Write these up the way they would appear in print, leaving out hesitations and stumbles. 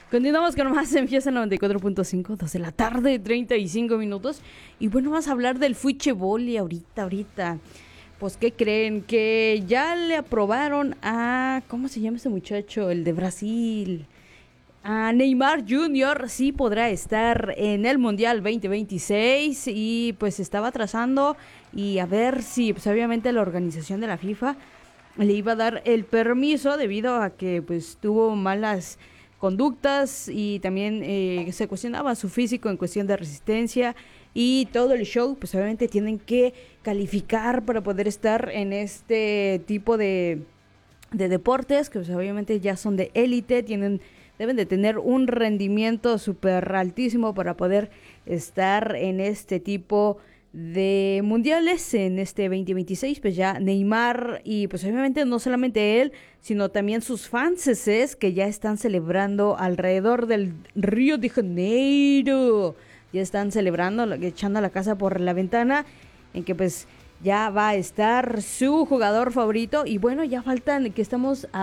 Continuamos con más en Fiesta 94.5, 2 de la tarde, 35 minutos. Y bueno, vamos a hablar del fútbol y ahorita. Pues, ¿qué creen? Que ya le aprobaron a... ¿Cómo se llama ese muchacho? El de Brasil. A Neymar Jr. sí podrá estar en el Mundial 2026 y pues estaba trazando y a ver si, pues obviamente la organización de la FIFA le iba a dar el permiso debido a que pues tuvo malas conductas y también se cuestionaba su físico en cuestión de resistencia y todo el show, pues obviamente tienen que calificar para poder estar en este tipo de deportes que pues obviamente ya son de élite, deben de tener un rendimiento súper altísimo para poder estar en este tipo de mundiales en este 2026. Pues ya Neymar y pues obviamente no solamente él, sino también sus fanses que ya están celebrando alrededor del Río de Janeiro. Ya están celebrando, echando la casa por la ventana, en que pues ya va a estar su jugador favorito. Y bueno, ya faltan, que estamos a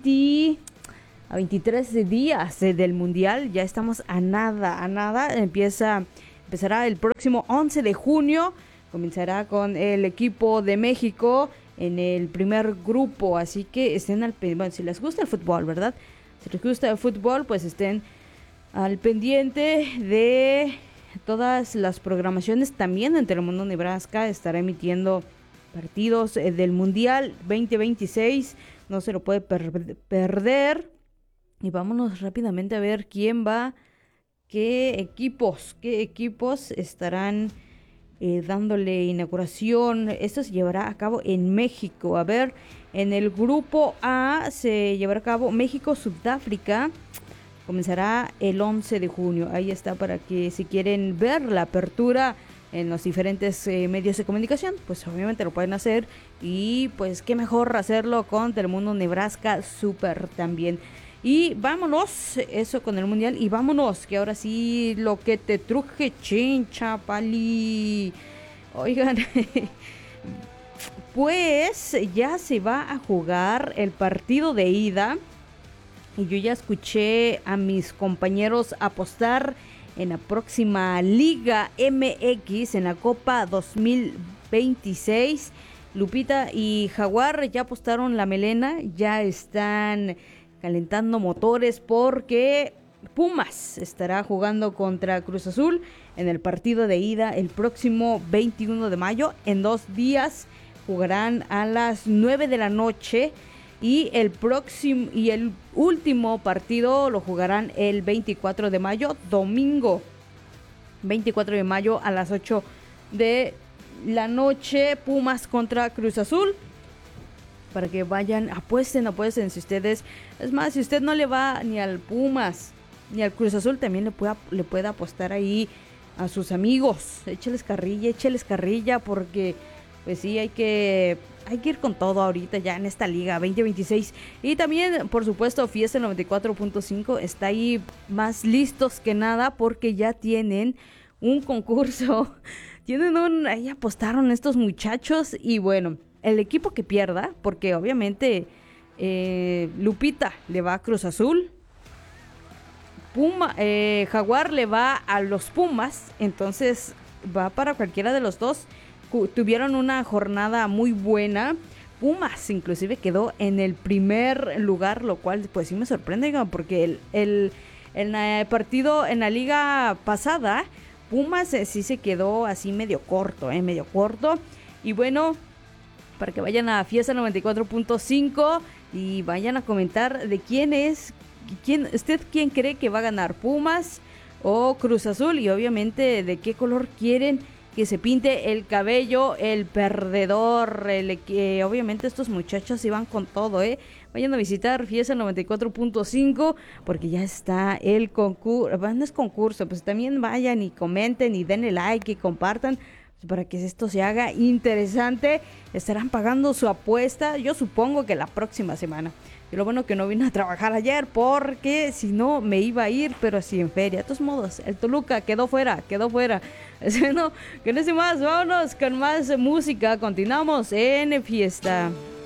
23 días del Mundial, ya estamos a nada, empezará el próximo 11 de junio, comenzará con el equipo de México en el primer grupo, así que estén al pendiente, bueno, si les gusta el fútbol, ¿verdad? Si les gusta el fútbol, pues estén al pendiente de todas las programaciones. También en Telemundo Nebraska estará emitiendo partidos del Mundial 2026, no se lo puede perder. Y vámonos rápidamente a ver quién va, qué equipos estarán dándole inauguración. Esto se llevará a cabo en México. A ver, en el grupo A se llevará a cabo México-Sudáfrica. Comenzará el 11 de junio. Ahí está para que si quieren ver la apertura en los diferentes medios de comunicación, pues obviamente lo pueden hacer. Y pues qué mejor hacerlo con Telemundo Nebraska Super también. Y vámonos, eso con el Mundial. Y vámonos, que ahora sí, lo que te truje, chincha, pali. Oigan, pues ya se va a jugar el partido de ida. Y yo ya escuché a mis compañeros apostar en la próxima Liga MX, en la Copa 2026. Lupita y Jaguar ya apostaron la melena, ya están calentando motores porque Pumas estará jugando contra Cruz Azul en el partido de ida el próximo 21 de mayo. En 2 días jugarán a las 9 de la noche y el último partido lo jugarán el 24 de mayo, domingo 24 de mayo a las 8 de la noche, Pumas contra Cruz Azul. Para que vayan, apuesten si ustedes, es más, si usted no le va ni al Pumas ni al Cruz Azul, también le puede apostar ahí a sus amigos, écheles carrilla, porque pues sí, hay que ir con todo ahorita ya en esta Liga 2026. Y también, por supuesto, Fiesta 94.5 está ahí más listos que nada porque ya tienen un concurso, ahí apostaron estos muchachos y bueno, el equipo que pierda, porque obviamente Lupita le va a Cruz Azul, Jaguar le va a los Pumas, entonces va para cualquiera de los dos. Tuvieron una jornada muy buena. Pumas inclusive quedó en el primer lugar, lo cual pues sí me sorprende, porque el partido en la liga pasada, Pumas sí se quedó así medio corto. Y bueno, para que vayan a Fiesta 94.5 y vayan a comentar de quién cree que va a ganar, Pumas o Cruz Azul, y obviamente de qué color quieren que se pinte el cabello el perdedor. Obviamente estos muchachos iban con todo, vayan a visitar Fiesta 94.5 porque ya está el concurso. No es concurso, pues también vayan y comenten y denle like y compartan para que esto se haga interesante. Estarán pagando su apuesta, yo supongo que la próxima semana. Y lo bueno que no vine a trabajar ayer porque si no me iba a ir, pero así en feria. De todos modos, el Toluca quedó fuera. Bueno, que no sé más, vámonos con más música. Continuamos en Fiesta.